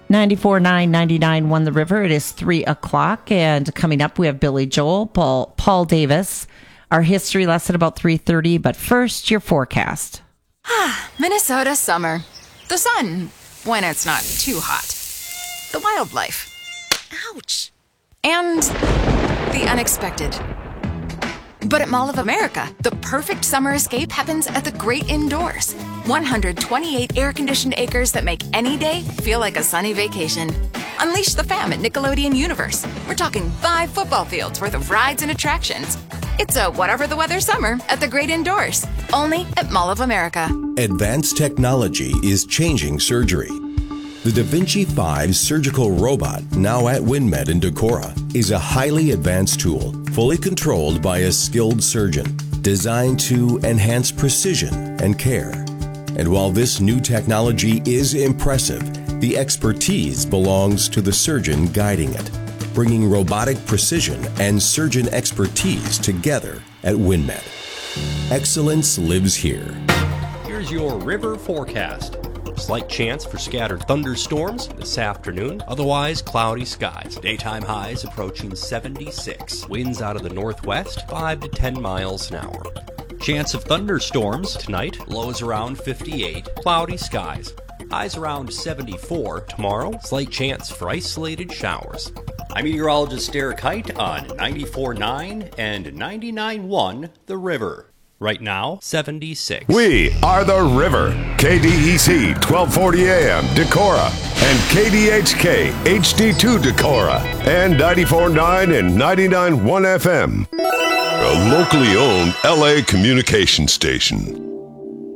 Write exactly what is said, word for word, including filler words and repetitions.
ninety-four point nine, ninety-nine point one The River. It is three o'clock, and coming up, we have Billy Joel, Paul, Paul Davis, our history lesson about three thirty. But first, your forecast. Minnesota summer. The sun, when it's not too hot. The wildlife. Ouch. And the unexpected. But at Mall of America, the perfect summer escape happens at the great indoors. one hundred twenty-eight air-conditioned acres that make any day feel like a sunny vacation. Unleash the fam at Nickelodeon Universe. We're talking five football fields worth of rides and attractions. It's a whatever the weather summer at the great indoors. Only at Mall of America. Advanced technology is changing surgery. The Da Vinci five surgical robot, now at WinMed in Decorah, is a highly advanced tool, fully controlled by a skilled surgeon, designed to enhance precision and care. And while this new technology is impressive, the expertise belongs to the surgeon guiding it, bringing robotic precision and surgeon expertise together at WinMed. Excellence lives here. Here's your river forecast. Slight chance for scattered thunderstorms this afternoon. Otherwise, cloudy skies. Daytime highs approaching seventy-six. Winds out of the northwest, five to ten miles an hour. Chance of thunderstorms tonight. Lows around fifty-eight. Cloudy skies. Highs around seventy-four. Tomorrow, slight chance for isolated showers. I'm meteorologist Derek Height on ninety-four point nine and ninety-nine point one The River. Right now, seventy-six. We are The River. K D E C, twelve forty A M, Decorah. And K D H K, H D two Decorah. And ninety-four point nine and ninety-nine point one F M. A locally owned L A communication station.